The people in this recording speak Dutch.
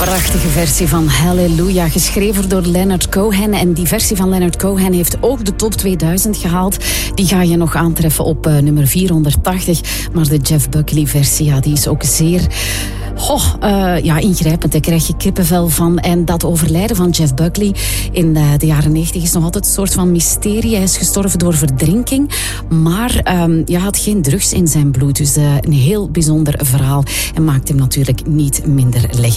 Prachtige versie van Hallelujah, geschreven door Leonard Cohen. En die versie van Leonard Cohen heeft ook de top 2000 gehaald. Die ga je nog aantreffen op nummer 480. Maar de Jeff Buckley versie, ja, die is ook zeer ingrijpend. Daar krijg je kippenvel van. En dat overlijden van Jeff Buckley in de jaren 90 is nog altijd een soort van mysterie. Hij is gestorven door verdrinking. Maar had geen drugs in zijn bloed. Dus een heel bijzonder verhaal. En maakt hem natuurlijk niet minder legendarisch.